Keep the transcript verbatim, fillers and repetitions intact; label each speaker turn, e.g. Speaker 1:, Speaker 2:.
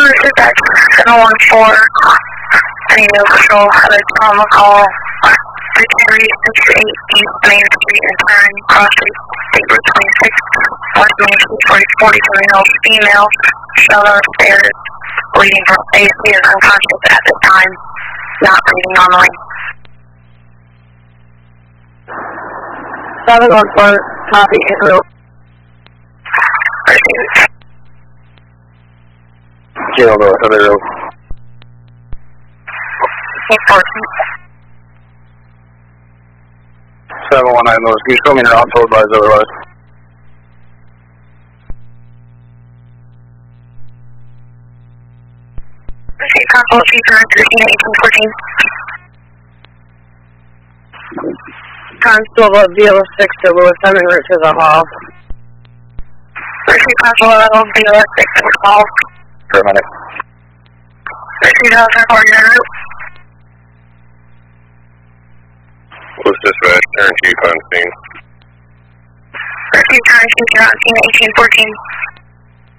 Speaker 1: Pursuit X seven one four, any no patrol, had a trauma call, fifty-three sixty-eight East Main Street and turn, cross street, state route twenty-six, West Main Street, forty forty-three, male, female, fell upstairs, bleeding from A C is unconscious at the time, not breathing normally.
Speaker 2: seven one four, copy, en route.
Speaker 1: Pursuit.
Speaker 3: Kilo North, en route. seven one nine North, can you show me your household advise otherwise?
Speaker 1: Pursuit Console Chief thirteen eighteen fourteen.
Speaker 2: Constable B L six to Lewis, I'm en route to the hall.
Speaker 1: Pursuit Constable B L six to the hall.
Speaker 3: For a minute.
Speaker 1: Pursuit House report en route.
Speaker 3: Who's dispatch? Turn chief on scene.
Speaker 1: Pursuit Turn Chief, you're on scene eighteen fourteen.